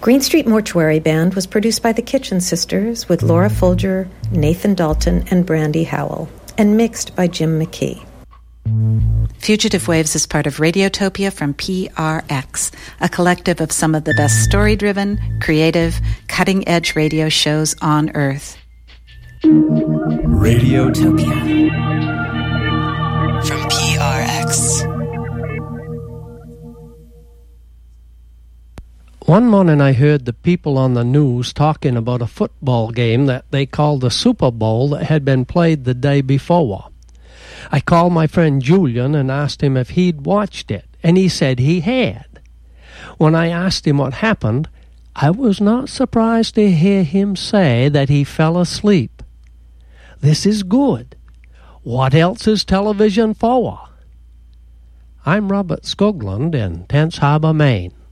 Green Street Mortuary Band was produced by the Kitchen Sisters with Laura Folger, Nathan Dalton, and Brandy Howell, and mixed by Jim McKee. Fugitive Waves is part of Radiotopia from PRX, a collective of some of the best story-driven, creative, cutting-edge radio shows on Earth. Radiotopia from PRX. One morning I heard the people on the news talking about a football game that they called the Super Bowl that had been played the day before. I called my friend Julian and asked him if he'd watched it, and he said he had. When I asked him what happened, I was not surprised to hear him say that he fell asleep. This is good. What else is television for? I'm Robert Skoglund in Tense Harbor, Maine.